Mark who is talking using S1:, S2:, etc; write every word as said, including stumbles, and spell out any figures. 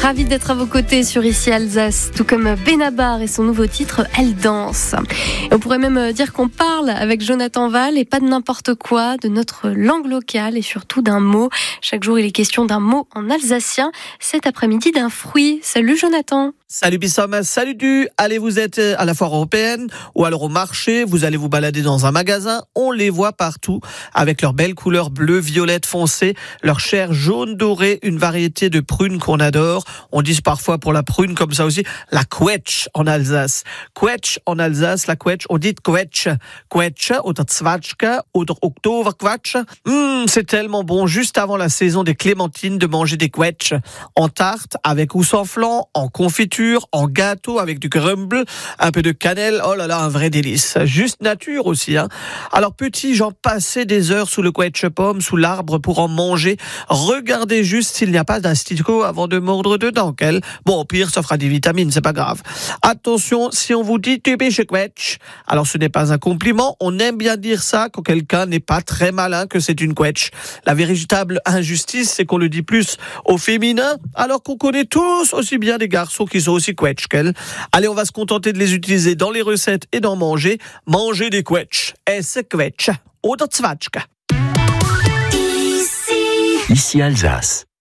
S1: Ravie d'être à vos côtés sur Ici Alsace, tout comme Benabar et son nouveau titre Elle danse. Et on pourrait même dire qu'on parle avec Jonathan Val et pas de n'importe quoi, de notre langue locale et surtout d'un mot. Chaque jour il est question d'un mot en alsacien, cet après-midi d'un fruit. Salut Jonathan.
S2: Salut Bissam, salut du. Allez, vous êtes à la foire européenne ou alors au marché, vous allez vous balader dans un magasin, on les voit partout avec leurs belles couleurs bleu, violette foncé, leur chair jaune dorée, une variété de prunes qu'on adore. On dit parfois pour la prune comme ça aussi, la quetsch en Alsace. Quetsch en Alsace, la quetsch, on dit quetsch. Quetsch oder Zwatschge oder Oktoberquatsch. Hum, c'est tellement bon juste avant la saison des clémentines de manger des quetsch en tarte avec ou sans flan, en confiture, en gâteau avec du crumble, un peu de cannelle, oh là là, un vrai délice. Juste nature aussi, hein. Alors petit, j'en passais des heures sous le quetch pomme, sous l'arbre pour en manger. Regardez juste s'il n'y a pas d'asticot avant de mordre dedans, quel. Bon, au pire, ça fera des vitamines, c'est pas grave. Attention, si on vous dit typisch quetch, alors ce n'est pas un compliment, on aime bien dire ça quand quelqu'un n'est pas très malin que c'est une quetch. La véritable injustice, c'est qu'on le dit plus au féminin, alors qu'on connaît tous aussi bien des garçons qui sont aussi quetch qu'elle. Allez, on va se contenter de les utiliser dans les recettes et d'en manger. Manger des quetch. Es quetch. Oder Zwatschge.
S3: Ici Alsace.